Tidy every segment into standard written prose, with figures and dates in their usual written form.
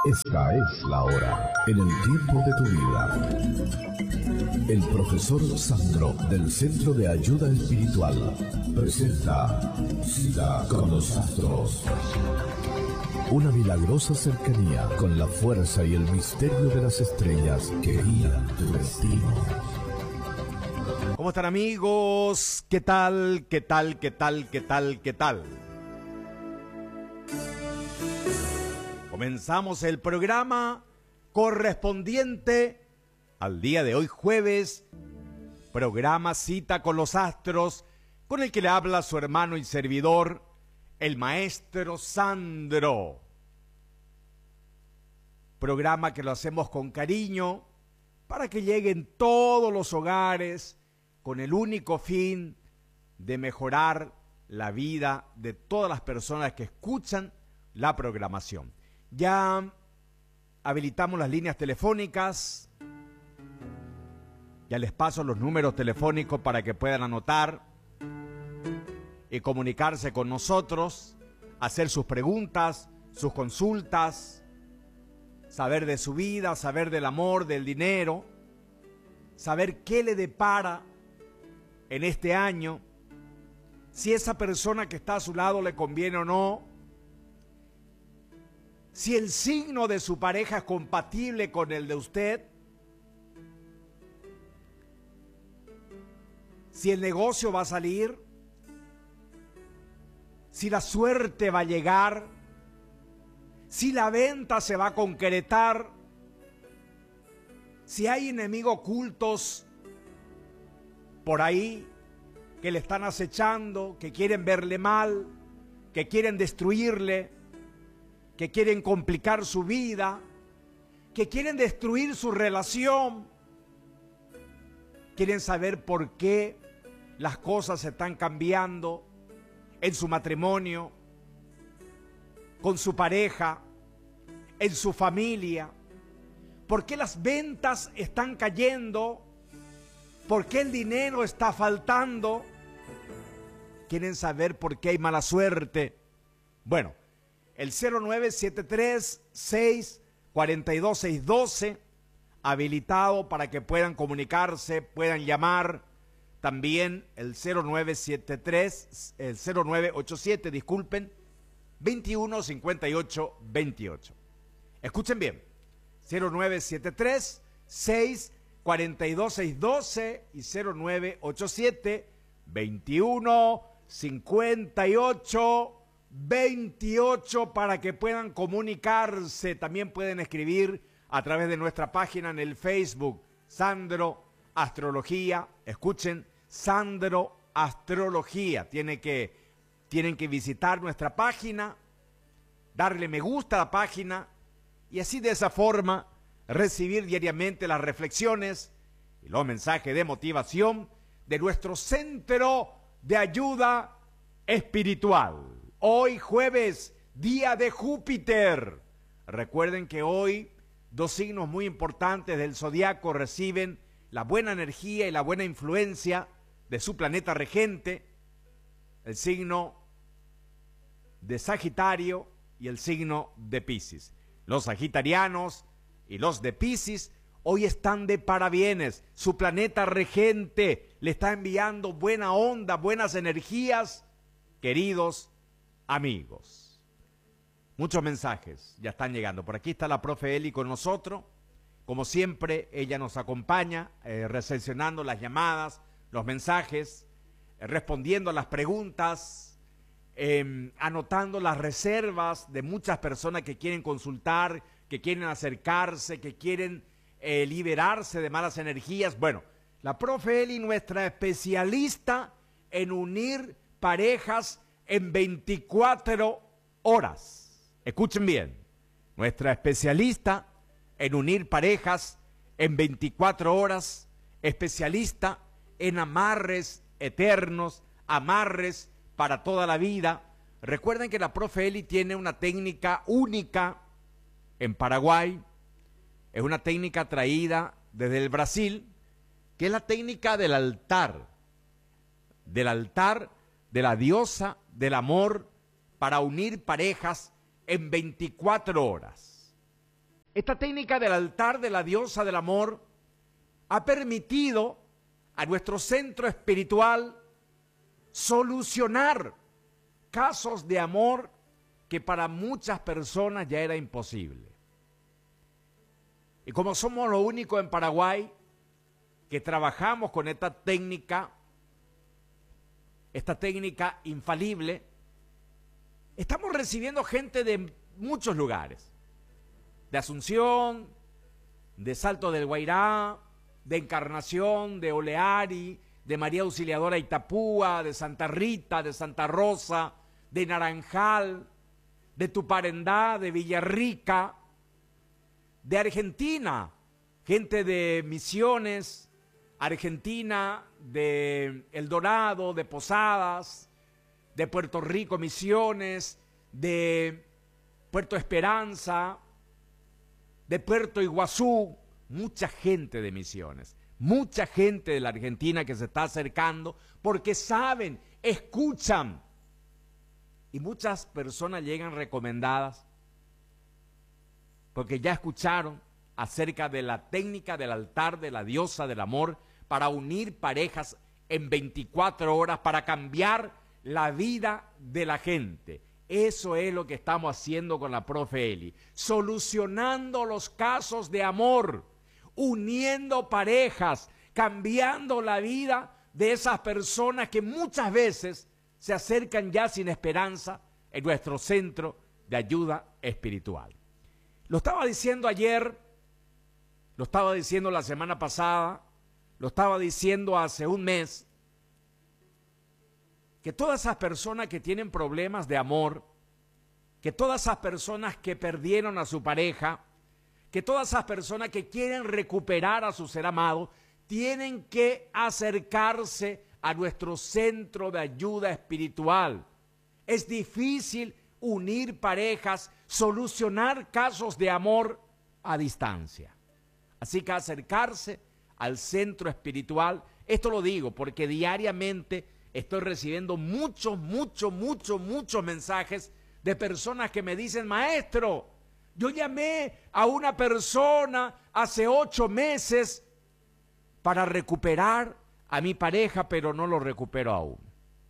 Esta es la hora, en el tiempo de tu vida. El profesor Sandro, del Centro de Ayuda Espiritual, presenta Cita con los Astros. Una milagrosa cercanía con la fuerza y el misterio de las estrellas que guían tu destino. ¿Cómo están, amigos? ¿Qué tal? ¿Qué tal? ¿Qué tal? ¿Qué tal? ¿Qué tal? Comenzamos el programa correspondiente al día de hoy, jueves, programa Cita con los Astros, con el que le habla su hermano y servidor, el maestro Sandro. Programa que lo hacemos con cariño para que lleguen todos los hogares con el único fin de mejorar la vida de todas las personas que escuchan la programación. Ya habilitamos las líneas telefónicas, ya les paso los números telefónicos para que puedan anotar y comunicarse con nosotros, hacer sus preguntas, sus consultas, saber de su vida, saber del amor, del dinero, saber qué le depara en este año, si esa persona que está a su lado le conviene o no, si el signo de su pareja es compatible con el de usted, si el negocio va a salir, si la suerte va a llegar, si la venta se va a concretar, si hay enemigos ocultos por ahí que le están acechando, que quieren verle mal, que quieren destruirle, que quieren complicar su vida, que quieren destruir su relación, quieren saber por qué las cosas se están cambiando en su matrimonio, con su pareja, en su familia, por qué las ventas están cayendo, por qué el dinero está faltando, quieren saber por qué hay mala suerte. Bueno, el 0973-642-612, habilitado para que puedan comunicarse, puedan llamar. También el 0987, disculpen, 215828. Escuchen bien, 0973-642-612 y 0987-215828 para que puedan comunicarse. También pueden escribir a través de nuestra página en el Facebook, Sandro Astrología. Escuchen, Sandro Astrología. Tienen que visitar nuestra página, darle me gusta a la página y así de esa forma recibir diariamente las reflexiones y los mensajes de motivación de nuestro Centro de Ayuda Espiritual. Hoy jueves, día de Júpiter. Recuerden que hoy dos signos muy importantes del zodiaco reciben la buena energía y la buena influencia de su planeta regente, el signo de Sagitario y el signo de Piscis. Los sagitarianos y los de Piscis hoy están de parabienes. Su planeta regente le está enviando buena onda, buenas energías, queridos amigos. Muchos mensajes ya están llegando. Por aquí está la profe Eli con nosotros. Como siempre, ella nos acompaña, recepcionando las llamadas, los mensajes, respondiendo a las preguntas, anotando las reservas de muchas personas que quieren consultar, que quieren acercarse, que quieren liberarse de malas energías. Bueno, la profe Eli, nuestra especialista en unir parejas en 24 horas. Escuchen bien, nuestra especialista en unir parejas en 24 horas, especialista en amarres eternos, amarres para toda la vida. Recuerden que la profe Eli tiene una técnica única en Paraguay, es una técnica traída desde el Brasil, que es la técnica del altar de la diosa del amor para unir parejas en 24 horas. Esta técnica del altar de la diosa del amor ha permitido a nuestro centro espiritual solucionar casos de amor que para muchas personas ya era imposible. Y como somos los únicos en Paraguay que trabajamos con esta técnica infalible, estamos recibiendo gente de muchos lugares, de Asunción, de Salto del Guairá, de Encarnación, de Oleari, de María Auxiliadora Itapúa, de Santa Rita, de Santa Rosa, de Naranjal, de Tuparendá, de Villarrica, de Argentina, gente de Misiones, Argentina, de El Dorado, de Posadas, de Puerto Rico, Misiones, de Puerto Esperanza, de Puerto Iguazú, mucha gente de Misiones, mucha gente de la Argentina que se está acercando porque saben, escuchan, y muchas personas llegan recomendadas porque ya escucharon acerca de la técnica del altar de la diosa del amor para unir parejas en 24 horas, para cambiar la vida de la gente. Eso es lo que estamos haciendo con la profe Eli, solucionando los casos de amor, uniendo parejas, cambiando la vida de esas personas que muchas veces se acercan ya sin esperanza en nuestro centro de ayuda espiritual. Lo estaba diciendo ayer, lo estaba diciendo la semana pasada, lo estaba diciendo hace un mes, que todas esas personas que tienen problemas de amor, que todas esas personas que perdieron a su pareja, que todas esas personas que quieren recuperar a su ser amado, tienen que acercarse a nuestro centro de ayuda espiritual. Es difícil unir parejas, solucionar casos de amor a distancia. Así que acercarse al centro espiritual, esto lo digo porque diariamente estoy recibiendo muchos mensajes de personas que me dicen: maestro, yo llamé a una persona hace 8 meses para recuperar a mi pareja, pero no lo recupero aún.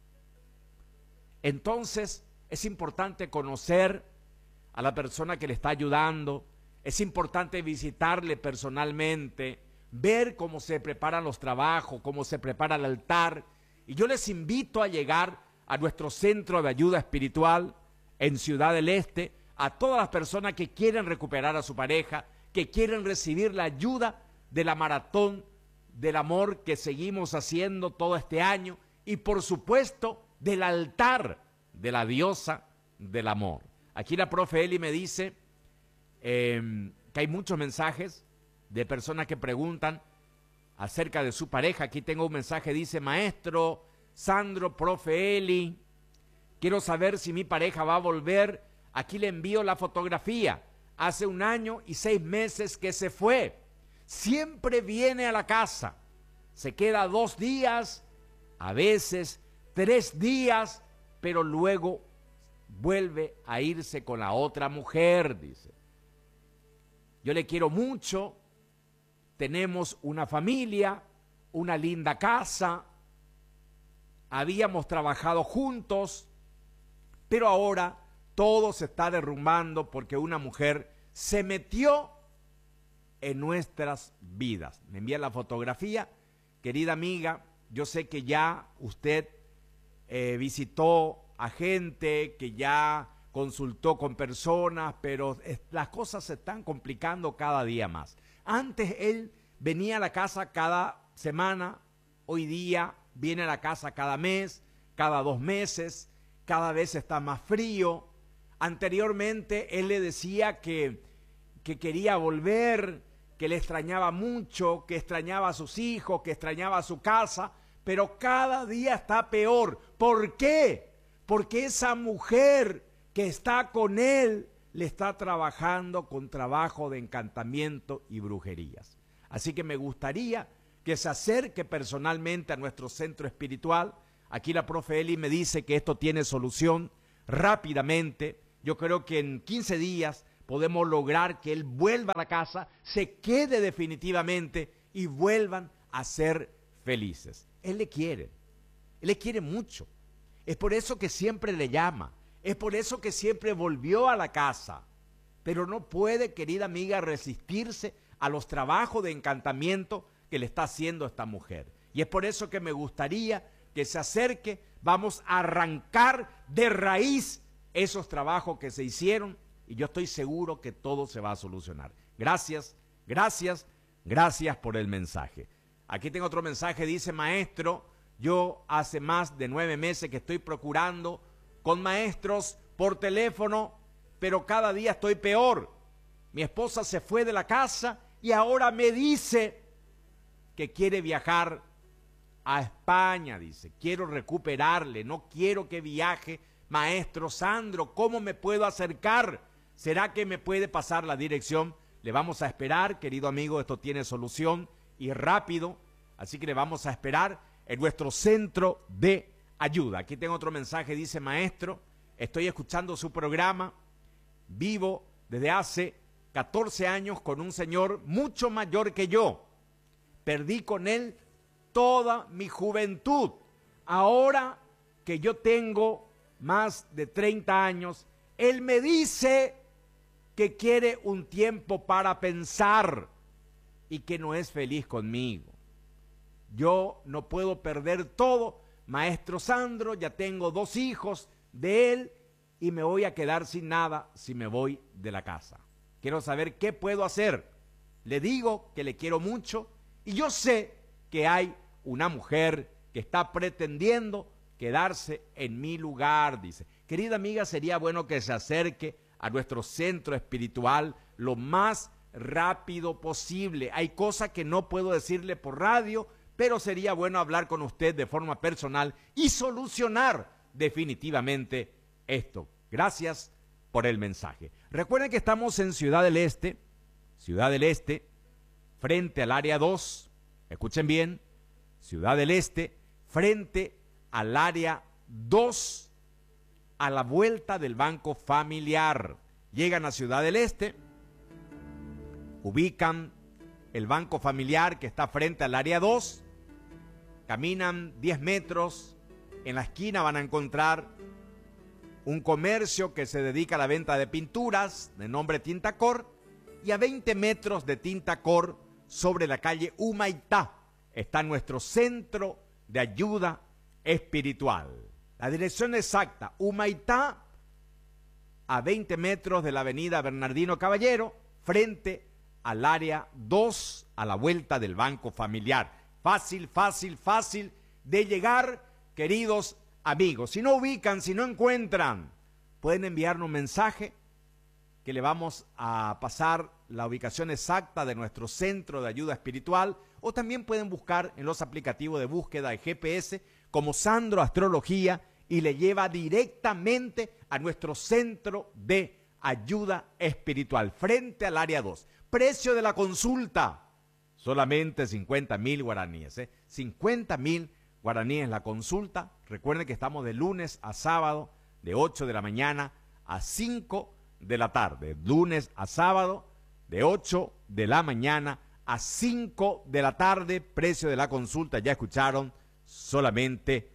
Entonces, es importante conocer a la persona que le está ayudando, es importante visitarle personalmente, ver cómo se preparan los trabajos, cómo se prepara el altar. Y yo les invito a llegar a nuestro centro de ayuda espiritual en Ciudad del Este, a todas las personas que quieren recuperar a su pareja, que quieren recibir la ayuda de la maratón del amor que seguimos haciendo todo este año, y por supuesto del altar de la diosa del amor. Aquí la profe Eli me dice que hay muchos mensajes de personas que preguntan acerca de su pareja. Aquí tengo un mensaje, dice: maestro Sandro, profe Eli, quiero saber si mi pareja va a volver. Aquí le envío la fotografía. Hace 1 año y 6 meses que se fue. Siempre viene a la casa. Se queda 2 días, a veces 3 días, pero luego vuelve a irse con la otra mujer, dice. Yo le quiero mucho, tenemos una familia, una linda casa, habíamos trabajado juntos, pero ahora todo se está derrumbando porque una mujer se metió en nuestras vidas. Me envía la fotografía. Querida amiga, yo sé que ya usted visitó a gente, que ya consultó con personas, pero las cosas se están complicando cada día más. Antes él venía a la casa cada semana, hoy día viene a la casa cada mes, cada 2 meses, cada vez está más frío. Anteriormente él le decía que quería volver, que le extrañaba mucho, que extrañaba a sus hijos, que extrañaba a su casa, pero cada día está peor. ¿Por qué? Porque esa mujer que está con él le está trabajando con trabajo de encantamiento y brujerías. Así que me gustaría que se acerque personalmente a nuestro centro espiritual. Aquí la profe Eli me dice que esto tiene solución rápidamente. Yo creo que en 15 días podemos lograr que él vuelva a la casa, se quede definitivamente y vuelvan a ser felices. Él le quiere mucho. Es por eso que siempre le llama, es por eso que siempre volvió a la casa. Pero no puede, querida amiga, resistirse a los trabajos de encantamiento que le está haciendo esta mujer. Y es por eso que me gustaría que se acerque, vamos a arrancar de raíz esos trabajos que se hicieron y yo estoy seguro que todo se va a solucionar. Gracias, gracias, gracias por el mensaje. Aquí tengo otro mensaje, dice: maestro, yo hace más de 9 meses que estoy procurando con maestros por teléfono, pero cada día estoy peor. Mi esposa se fue de la casa y ahora me dice que quiere viajar a España, dice. Quiero recuperarle, no quiero que viaje. Maestro Sandro, ¿cómo me puedo acercar? ¿Será que me puede pasar la dirección? Le vamos a esperar, querido amigo, esto tiene solución y rápido, así que le vamos a esperar en nuestro centro de ayuda. Aquí tengo otro mensaje, dice: maestro, estoy escuchando su programa, vivo desde hace 14 años con un señor mucho mayor que yo. Perdí con él toda mi juventud. Ahora que yo tengo más de 30 años, él me dice que quiere un tiempo para pensar y que no es feliz conmigo. Yo no puedo perder todo, maestro Sandro, ya tengo 2 hijos de él y me voy a quedar sin nada si me voy de la casa. Quiero saber qué puedo hacer. Le digo que le quiero mucho y yo sé que hay una mujer que está pretendiendo quedarse en mi lugar, dice. Querida amiga, sería bueno que se acerque a nuestro centro espiritual lo más rápido posible. Hay cosas que no puedo decirle por radio, pero sería bueno hablar con usted de forma personal y solucionar definitivamente esto. Gracias por el mensaje. Recuerden que estamos en Ciudad del Este, frente al área 2. Escuchen bien, Ciudad del Este, frente al área 2, a la vuelta del Banco Familiar. Llegan a Ciudad del Este, ubican el Banco Familiar que está frente al área 2, caminan 10 metros, en la esquina van a encontrar un comercio que se dedica a la venta de pinturas de nombre Tintacor, y a 20 metros de Tintacor, sobre la calle Humaitá, está nuestro centro de ayuda espiritual. La dirección exacta: Humaitá, a 20 metros de la avenida Bernardino Caballero, frente al área 2, a la vuelta del Banco Familiar. Fácil, fácil, fácil de llegar, queridos amigos. Si no ubican, si no encuentran, pueden enviarnos un mensaje que le vamos a pasar la ubicación exacta de nuestro centro de ayuda espiritual, o también pueden buscar en los aplicativos de búsqueda de GPS como Sandro Astrología y le lleva directamente a nuestro centro de ayuda espiritual, frente al área 2. Precio de la consulta, solamente 50,000 guaraníes. 50,000 guaraníes la consulta. Recuerden que estamos de lunes a sábado, de 8 de la mañana a 5 de la tarde. Lunes a sábado, de 8 de la mañana a 5 de la tarde. Precio de la consulta, ya escucharon, solamente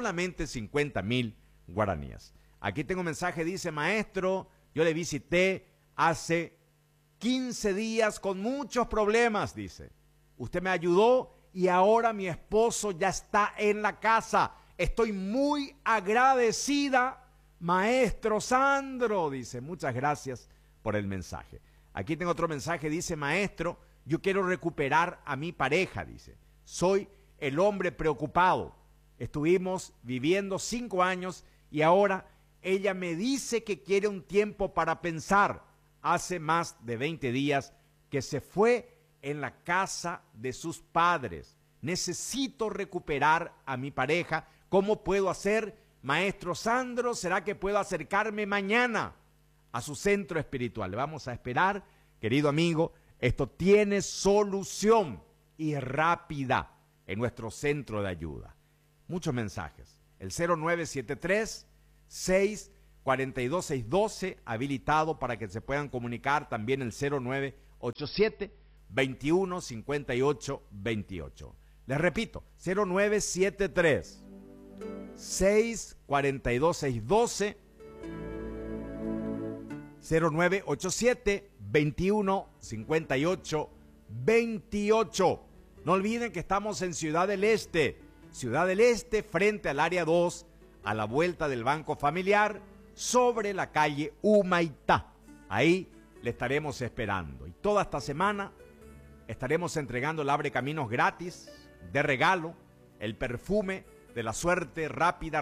50,000 guaraníes. Aquí tengo un mensaje, dice: maestro, yo le visité hace 15 días con muchos problemas, dice. Usted me ayudó y ahora mi esposo ya está en la casa. Estoy muy agradecida, maestro Sandro, dice. Muchas gracias por el mensaje. Aquí tengo otro mensaje, dice: maestro, yo quiero recuperar a mi pareja, dice. Soy el hombre preocupado. Estuvimos viviendo 5 años y ahora ella me dice que quiere un tiempo para pensar. Hace más de 20 días que se fue en la casa de sus padres. Necesito recuperar a mi pareja. ¿Cómo puedo hacer, maestro Sandro? ¿Será que puedo acercarme mañana a su centro espiritual? Le vamos a esperar, querido amigo. Esto tiene solución y rápida en nuestro centro de ayuda. Muchos mensajes. El 0973-6 42612, habilitado para que se puedan comunicar, también el 0987 21 58 28. Les repito, 0973 642-612, 0987 21 58 28. No olviden que estamos en Ciudad del Este, frente al área 2, a la vuelta del Banco Familiar, sobre la calle Humaitá. Ahí le estaremos esperando. Y toda esta semana estaremos entregando el Abre Caminos gratis, de regalo, el perfume de la suerte rápida,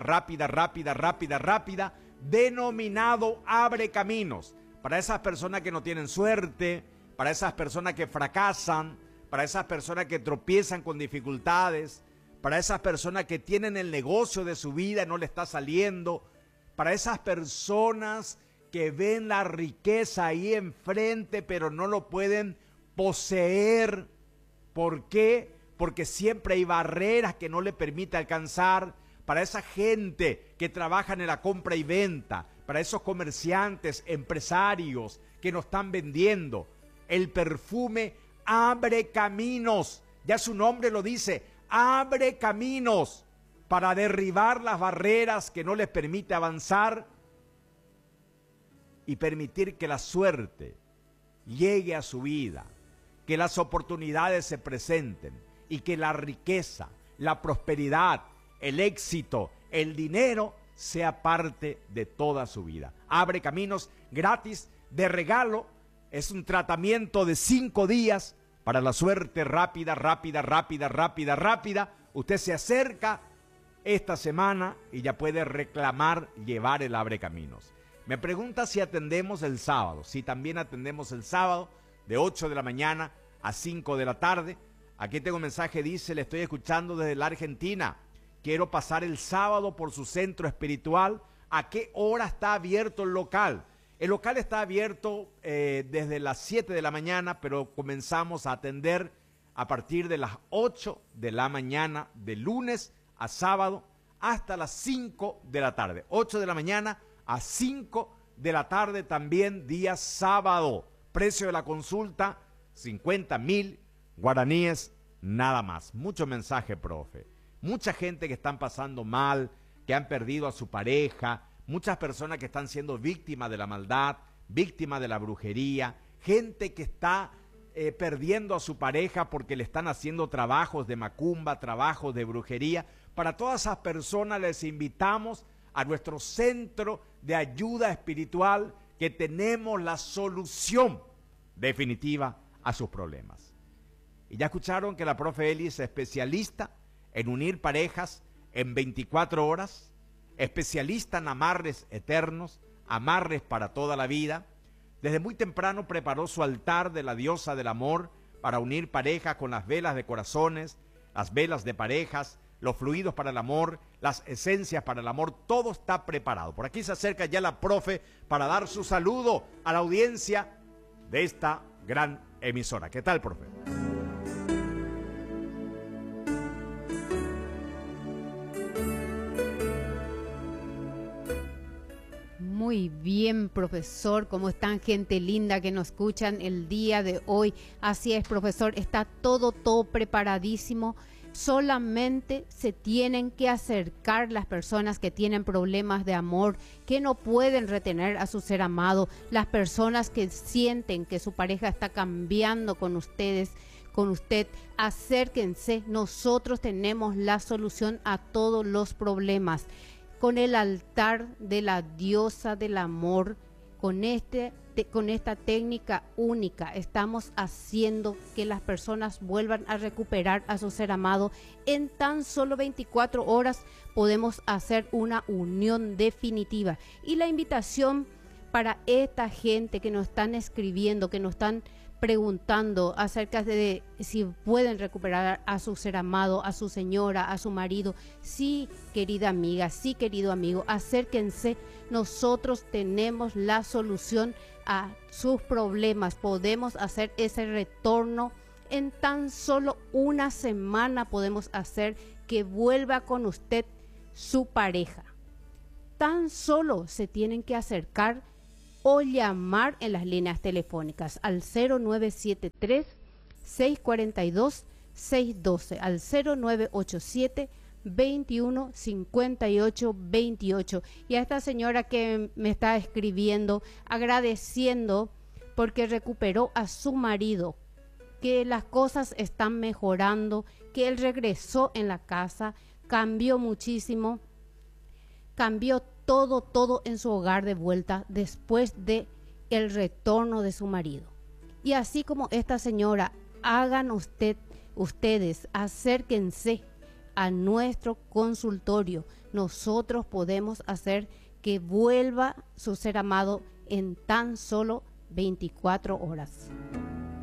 denominado Abre Caminos. Para esas personas que no tienen suerte, para esas personas que fracasan, para esas personas que tropiezan con dificultades, para esas personas que tienen el negocio de su vida y no le está saliendo, para esas personas que ven la riqueza ahí enfrente pero no lo pueden poseer. ¿Por qué? Porque siempre hay barreras que no le permiten alcanzar. Para esa gente que trabaja en la compra y venta, para esos comerciantes, empresarios que nos están vendiendo, el perfume Abre Caminos, ya su nombre lo dice, abre caminos para derribar las barreras que no les permite avanzar y permitir que la suerte llegue a su vida, que las oportunidades se presenten y que la riqueza, la prosperidad, el éxito, el dinero sea parte de toda su vida. Abre Caminos gratis, de regalo. Es un tratamiento de 5 días para la suerte rápida. Usted se acerca esta semana y ya puede reclamar llevar el Abre Caminos. Me pregunta si atendemos el sábado. Sí, también atendemos el sábado de 8 de la mañana a 5 de la tarde. Aquí tengo un mensaje, dice, le estoy escuchando desde la Argentina. Quiero pasar el sábado por su centro espiritual. ¿A qué hora está abierto el local? El local está abierto desde las 7 de la mañana, pero comenzamos a atender a partir de las 8 de la mañana, de lunes a sábado, hasta las 5 de la tarde. 8 de la mañana a 5 de la tarde también día sábado. Precio de la consulta, 50.000 guaraníes nada más. Mucho mensaje, profe. Mucha gente que están pasando mal, que han perdido a su pareja, muchas personas que están siendo víctimas de la maldad, víctimas de la brujería, gente que está perdiendo a su pareja porque le están haciendo trabajos de macumba, trabajos de brujería. Para todas esas personas les invitamos a nuestro centro de ayuda espiritual, que tenemos la solución definitiva a sus problemas. Y ya escucharon que la profe Eli es especialista en unir parejas en 24 horas, especialista en amarres eternos, amarres para toda la vida. Desde muy temprano preparó su altar de la diosa del amor para unir parejas con las velas de corazones, las velas de parejas, los fluidos para el amor, las esencias para el amor, todo está preparado. Por aquí se acerca ya la profe para dar su saludo a la audiencia de esta gran emisora. ¿Qué tal, profe? Muy bien, profesor. ¿Cómo están, gente linda que nos escuchan el día de hoy? Así es, profesor, está todo preparadísimo. Solamente se tienen que acercar las personas que tienen problemas de amor, que no pueden retener a su ser amado, las personas que sienten que su pareja está cambiando con ustedes, con usted. Acérquense, nosotros tenemos la solución a todos los problemas. Con el altar de la diosa del amor, con esta técnica única, estamos haciendo que las personas vuelvan a recuperar a su ser amado. En tan solo 24 horas podemos hacer una unión definitiva. Y la invitación para esta gente que nos están escribiendo, que nos están preguntando acerca de si pueden recuperar a su ser amado, a su señora, a su marido. Sí, querida amiga, sí, querido amigo, acérquense. Nosotros tenemos la solución a sus problemas. Podemos hacer ese retorno. En tan solo una semana podemos hacer que vuelva con usted su pareja. tan solo se tienen que acercar o llamar en las líneas telefónicas al 0973-642-612, al 0987-215828. Y a esta señora que me está escribiendo agradeciendo porque recuperó a su marido, que las cosas están mejorando, que él regresó en la casa, cambió muchísimo, cambió todo en su hogar de vuelta después de el retorno de su marido. Y así como esta señora, hagan ustedes, acérquense a nuestro consultorio. Nosotros podemos hacer que vuelva su ser amado en tan solo 24 horas.